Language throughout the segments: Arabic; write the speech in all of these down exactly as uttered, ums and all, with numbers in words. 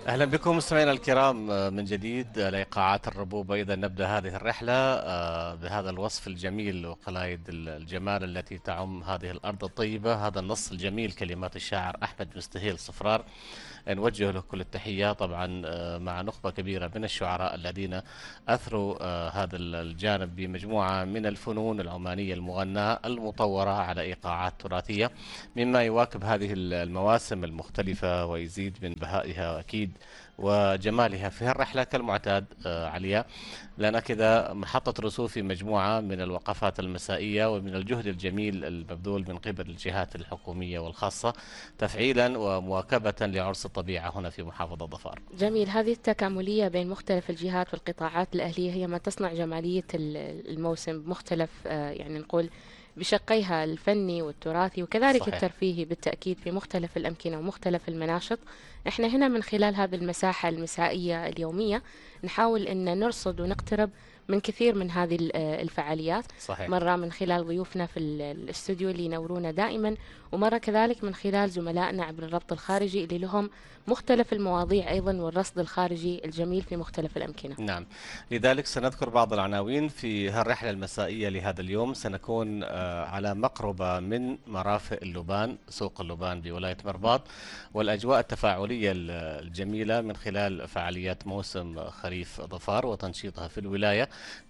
أهلا بكم مستمعينا الكرام من جديد لإيقاعات الربوبة. إذا نبدأ هذه الرحلة آه، بهذا الوصف الجميل وقلايد الجمال التي تعم هذه الأرض الطيبة. هذا النص الجميل كلمات الشاعر أحمد مستهيل صفرار، نوجه له كل التحية طبعا آه، مع نخبة كبيرة من الشعراء الذين أثروا آه، هذا الجانب بمجموعة من الفنون العمانية المغناة المطورة على إيقاعات تراثية، مما يواكب هذه المواسم المختلفة ويزيد من بهائها أكيد وجمالها في الرحلة كالمعتاد. آه، عليا لنا كذا محطة رسوف في مجموعة من الوقفات المسائية ومن الجهد الجميل المبذول من قبل الجهات الحكومية والخاصة تفعيلا ومواكبة لعرس الطبيعة هنا في محافظة ظفار. جميل. هذه التكاملية بين مختلف الجهات والقطاعات الأهلية هي ما تصنع جمالية ال- الموسم بمختلف آه، يعني نقول بشقيها الفني والتراثي وكذلك صحيح. الترفيهي بالتأكيد في مختلف الأمكنة ومختلف المناشط. احنا هنا من خلال هذه المساحة المسائية اليومية نحاول أن نرصد ونقترب من كثير من هذه ال- آه، الفعاليات، صحيح. مرة من خلال ضيوفنا في ال- الاستوديو اللي ينورونا دائما، ومرة كذلك من خلال زملائنا عبر الربط الخارجي اللي لهم مختلف المواضيع أيضا والرصد الخارجي الجميل في مختلف الأمكنة. نعم، لذلك سنذكر بعض العناوين في هالرحلة المسائية لهذا اليوم. سنكون آه، على مقربة من مرافق اللبان، سوق اللبان بولاية مرباط، والأجواء التفاعلية ال- الجميلة من خلال فعاليات موسم خريف ظفار وتنشيطها في الولاية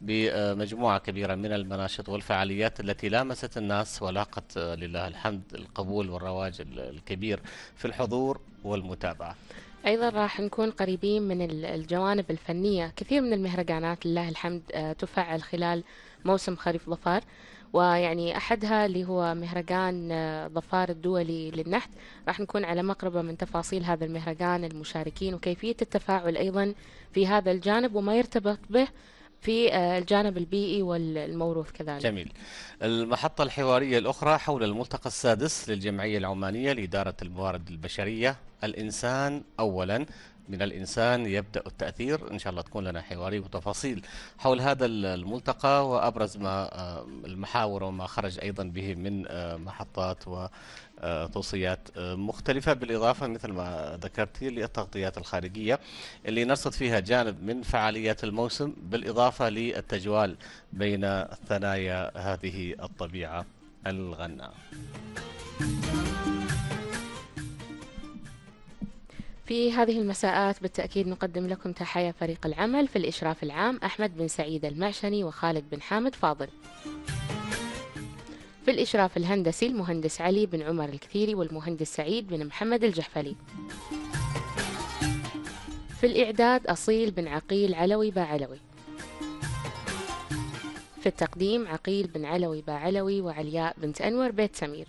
بمجموعة كبيرة من المناشط والفعاليات التي لامست الناس ولاقت آه، لله الحمد القبول والرواج ال- الكبير في الحضور والمتابعة. أيضا راح نكون قريبين من ال- الجوانب الفنية. كثير من المهرجانات لله الحمد آه، تفعل خلال موسم خريف ظفار، ويعني أحدها اللي هو مهرجان آه، ظفار الدولي للنحت. راح نكون على مقربة من تفاصيل هذا المهرجان، المشاركين وكيفية التفاعل أيضا في هذا الجانب وما يرتبط به في آه، الجانب البيئي والموروث كذلك. جميل. المحطة الحوارية الأخرى حول الملتقى السادس للجمعية العمانية لإدارة الموارد البشرية، الإنسان أولا، من الإنسان يبدأ التأثير. إن شاء الله تكون لنا حواري وتفاصيل حول هذا الملتقى وأبرز ما آه، المحاور وما خرج أيضا به من آه، محطات وتوصيات آه، مختلفة، بالإضافة مثل ما ذكرت للتغطيات الخارجية اللي نرصد فيها جانب من فعاليات الموسم، بالإضافة للتجوال بين ثنايا هذه الطبيعة الغناء. في هذه المساءات بالتأكيد نقدم لكم تحايا فريق العمل. في الإشراف العام أحمد بن سعيد المعشني وخالد بن حامد فاضل. في الإشراف الهندسي المهندس علي بن عمر الكثيري والمهندس سعيد بن محمد الجحفلي. في الإعداد أصيل بن عقيل علوي باعلوي. في التقديم عقيل بن علوي باعلوي وعلياء بنت أنور بيت سمير.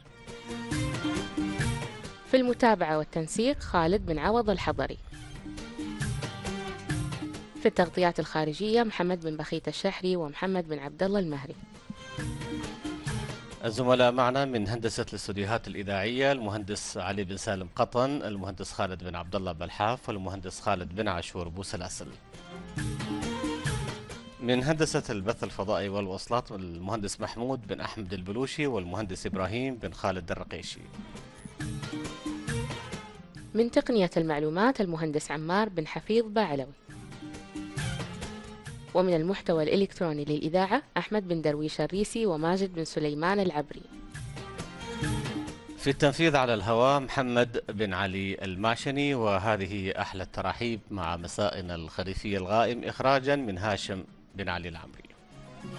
في المتابعة والتنسيق خالد بن عوض الحضري. في التغطيات الخارجية محمد بن بخيت الشحري ومحمد بن عبد الله المهري. الزملاء معنا من هندسة الاستوديوهات الإذاعية المهندس علي بن سالم قطن، المهندس خالد بن عبد الله بلحاف، والمهندس خالد بن عاشور بوسلاسل. من هندسة البث الفضائي والوصلات المهندس محمود بن أحمد البلوشي والمهندس إبراهيم بن خالد الرقيشي. من تقنية المعلومات المهندس عمار بن حفيظ باعلوي. ومن المحتوى الإلكتروني للإذاعة أحمد بن درويش الريسي وماجد بن سليمان العبري. في التنفيذ على الهواء محمد بن علي المعشني، وهذه أحلى التراحيب مع مسائنا الخريفي الغائم إخراجا من هاشم بن علي العمري.